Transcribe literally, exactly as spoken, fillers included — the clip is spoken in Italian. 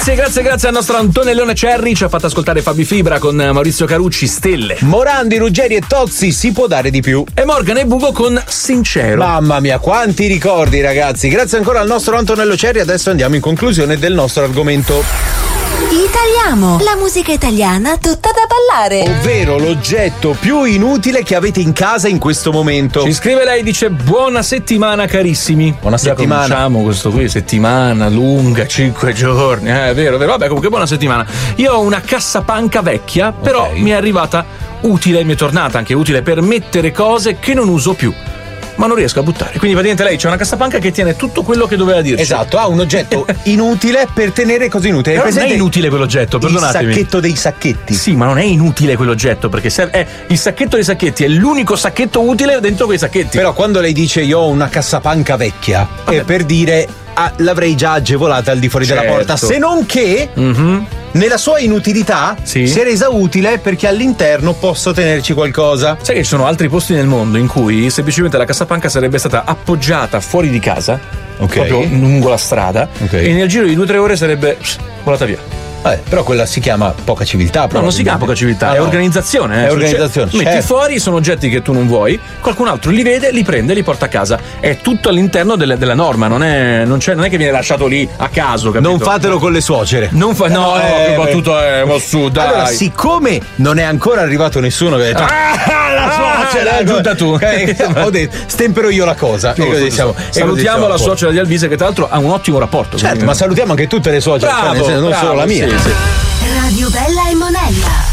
Grazie, grazie, grazie al nostro Antonellone Cerri. Ci ha fatto ascoltare Fabi Fibra con Maurizio Carucci, Stelle. Morandi, Ruggeri e Tozzi, si può dare di più. E Morgan e Bugo con Sincero. Mamma mia, quanti ricordi, ragazzi. Grazie ancora al nostro Antonello Cerri. Adesso andiamo in conclusione del nostro argomento. Italiamo, la musica italiana tutta da ballare. Ovvero l'oggetto più inutile che avete in casa in questo momento. Ci scrive lei, dice: buona settimana carissimi. Buona settimana. Cominciamo questo qui, settimana lunga, cinque giorni. Eh, è vero, è vero. Vabbè, comunque buona settimana. Io ho una cassapanca vecchia, però okay. mi è arrivata utile, mi è tornata anche utile per mettere cose che non uso più, ma non riesco a buttare. Quindi praticamente lei c'è una cassapanca che tiene tutto quello che doveva dirci. Esatto, ha un oggetto inutile per tenere cose inutili. Però non è inutile quell'oggetto, perdonatemi. Il sacchetto dei sacchetti. Sì, ma non è inutile quell'oggetto, perché è il sacchetto dei sacchetti, è l'unico sacchetto utile dentro quei sacchetti. Però quando lei dice io ho una cassapanca vecchia, vabbè, è per dire ah, l'avrei già agevolata al di fuori certo. della porta, se non che mm-hmm. nella sua inutilità sì. si è resa utile perché all'interno posso tenerci qualcosa. Sai che ci sono altri posti nel mondo in cui semplicemente la cassapanca sarebbe stata appoggiata fuori di casa, okay. proprio lungo la strada, okay. e nel giro di due o tre ore sarebbe volata via. Eh, però quella si chiama poca civiltà. No, non si chiama poca civiltà, ah, è no. organizzazione. Eh. È organizzazione. Cioè, certo. metti fuori, sono oggetti che tu non vuoi, qualcun altro li vede, li prende, li porta a casa. È tutto all'interno delle, della norma, non è, non, c'è, non è che viene lasciato lì a caso. Capito? Non fatelo con le suocere. Non fa, no, no, eh, che battuto è, ma su, dai. Allora, siccome non è ancora arrivato nessuno che ha detto ah, la suocera, l'hai aggiunta tu. Ho detto, stempero io la cosa. Giusto, e diciamo, salutiamo la suocera di Alvise, che tra l'altro ha un ottimo rapporto. Certo, ma salutiamo anche tutte le suocere, bravo, cioè, non bravo, solo la mia. Sì, sì. Radio Bella e Monella.